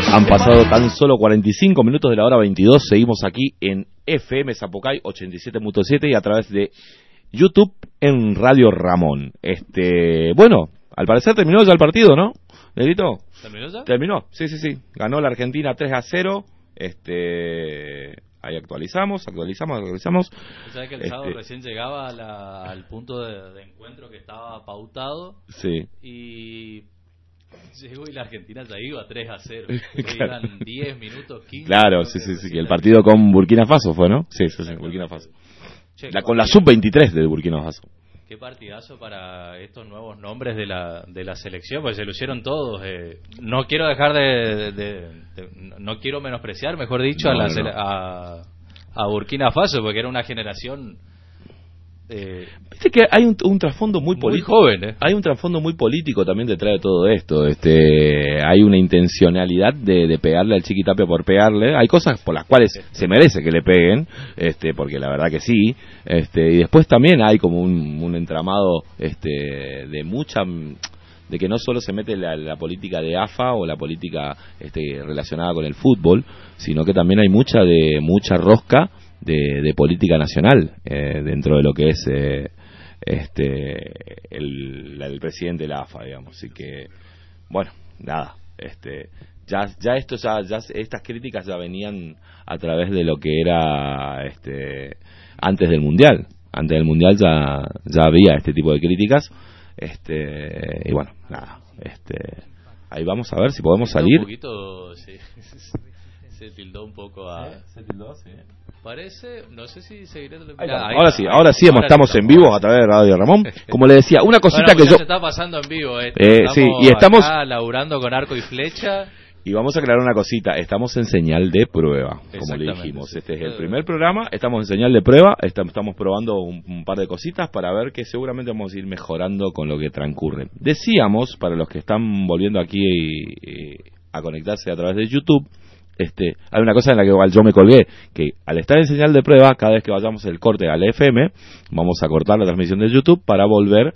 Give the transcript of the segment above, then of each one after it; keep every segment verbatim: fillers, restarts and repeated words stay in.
Han pasado tan solo cuarenta y cinco minutos de la hora veintidós. Seguimos aquí en F M Zapucay ochenta y siete punto siete y a través de YouTube en Radio Ramón. Este, bueno, al parecer terminó ya el partido, ¿no, Negrito? ¿Terminó ya? Terminó, sí, sí, sí. Ganó la Argentina tres a cero. Este, ahí actualizamos, actualizamos, actualizamos. ¿Sabes que el este, sábado recién llegaba a la, al punto de, de encuentro que estaba pautado? Sí. Y llegó y la Argentina ya iba tres a cero. Claro. Iban diez minutos, quince. Claro, sí, sí, sí. El partido con Burkina Faso fue, ¿no? Sí, sí, sí, Burkina Faso. Che, La, con la sub veintitrés del Burkina Faso. Qué partidazo para estos nuevos nombres de la de la selección, pues se lucieron todos. Eh. No quiero dejar de, de, de, de no quiero menospreciar, mejor dicho, no, a, la, no. a a Burkina Faso, porque era una generación. Eh, Viste que hay un, un trasfondo muy, muy político, joven, ¿eh? Hay un trasfondo muy político también detrás de todo esto. Este, hay una intencionalidad de, de pegarle al Chiquitapia por pegarle. Hay cosas por las cuales se merece que le peguen, este, porque la verdad que sí. Este, y después también hay como un, un entramado, este, de mucha, de que no solo se mete la, la política de A F A o la política, este, relacionada con el fútbol, sino que también hay mucha de mucha rosca de, de política nacional eh, dentro de lo que es eh, este el, el presidente de la A F A, digamos. Así que bueno, nada, este ya ya esto ya, ya estas críticas ya venían a través de lo que era este antes del mundial antes del mundial ya ya había este tipo de críticas, este y bueno, nada, este ahí vamos a ver si podemos salir un poquito, sí. Se tildó un poco a... ¿Sí? Se tildó, sí. Parece, no sé si seguiré... Ahí ahí ahora sí, ahora sí ahora estamos sí, en vivo a través de Radio Ramón. Como le decía, una cosita bueno, que yo... se está pasando en vivo, eh. Eh, estamos sí, y estamos... acá laburando con arco y flecha. Y vamos a aclarar una cosita, estamos en señal de prueba, como le dijimos. Este es el primer programa, estamos en señal de prueba, estamos probando un, un par de cositas para ver que seguramente vamos a ir mejorando con lo que transcurre. Decíamos, para los que están volviendo aquí y, y a conectarse a través de YouTube, Este, hay una cosa en la que igual yo me colgué, que al estar en señal de prueba, cada vez que vayamos el corte al F M, vamos a cortar la transmisión de YouTube para volver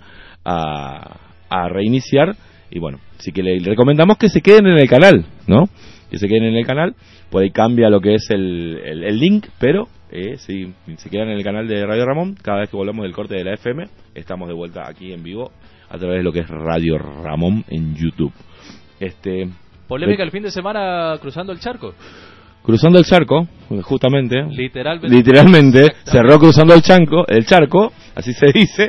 a, a reiniciar. Y bueno, sí que le recomendamos que se queden en el canal, ¿no? Que se queden en el canal, por ahí cambia lo que es el, el, el link, pero eh, si se quedan en el canal de Radio Ramón, cada vez que volvamos del corte de la F M, estamos de vuelta aquí en vivo a través de lo que es Radio Ramón en YouTube. Este... Polémica el fin de semana cruzando el charco. Cruzando el charco, justamente. Literalmente. Literalmente, cerró cruzando el charco, el charco, así se dice.